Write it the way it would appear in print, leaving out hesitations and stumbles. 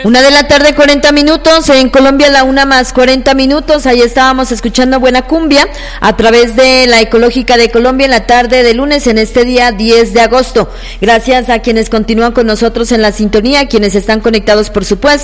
1:40 p.m, en Colombia 1:40 p.m, ahí estábamos escuchando buena cumbia a través de la Ecológica de Colombia en la tarde de lunes, en este día 10 de agosto. Gracias a quienes continúan con nosotros en la sintonía, quienes están conectados por supuesto